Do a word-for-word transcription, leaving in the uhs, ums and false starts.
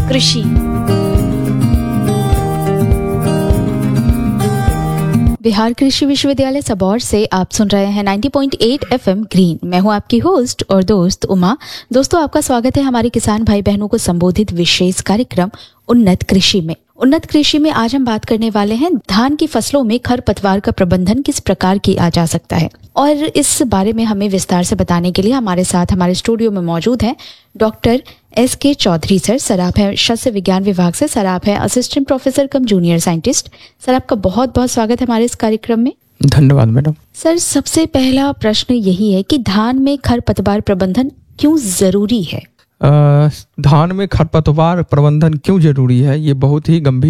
कृषि। बिहार कृषि विश्वविद्यालय सबौर से आप सुन रहे हैं नब्बे पॉइंट आठ एफएम ग्रीन। मैं हूं आपकी होस्ट और दोस्त उमा। दोस्तों, आपका स्वागत है हमारे किसान भाई बहनों को संबोधित विशेष कार्यक्रम उन्नत कृषि में। उन्नत कृषि में आज हम बात करने वाले हैं धान की फसलों में खरपतवार का प्रबंधन किस प्रकार किया जा सकता है। और इस बारे में हमें विस्तार से बताने के लिए हमारे साथ हमारे स्टूडियो में मौजूद हैं डॉक्टर एस के चौधरी सर। सर आप हैं शस्य विज्ञान विभाग से। सर आप हैं असिस्टेंट प्रोफेसर कम जूनियर साइंटिस्ट। सर आपका बहुत बहुत स्वागत है हमारे इस कार्यक्रम में। धन्यवाद मैडम। सर, सबसे पहला प्रश्न यही है कि धान में खरपतवार प्रबंधन क्यों जरूरी है? आ, धान में खरपतवार प्रबंधन क्यों जरूरी है, ये बहुत ही गंभीर